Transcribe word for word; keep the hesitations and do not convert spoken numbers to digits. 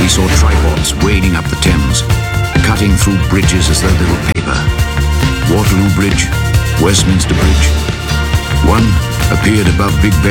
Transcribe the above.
We saw tripods wading up the Thames, cutting through bridges as though they were paper. Waterloo Bridge, Westminster Bridge. One appeared above Big Ben.